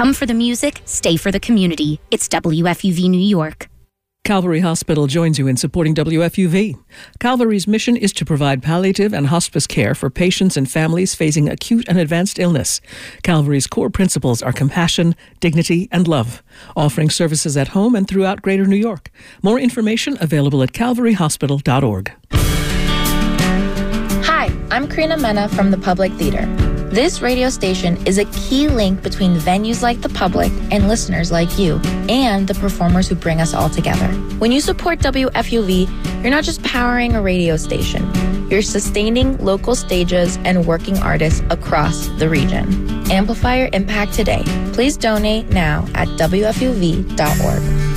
Come for the music, stay for the community. It's WFUV New York. Calvary Hospital joins you in supporting WFUV. Calvary's mission is to provide palliative and hospice care for patients and families facing acute and advanced illness. Calvary's core principles are compassion, dignity, and love, offering services at home and throughout Greater New York. More information available at calvaryhospital.org. Hi, I'm Karina Mena from the Public Theater. This radio station is a key link between venues like the Public and listeners like you, and the performers who bring us all together. When you support WFUV, you're not just powering a radio station. You're sustaining local stages and working artists across the region. Amplify your impact today. Please donate now at WFUV.org.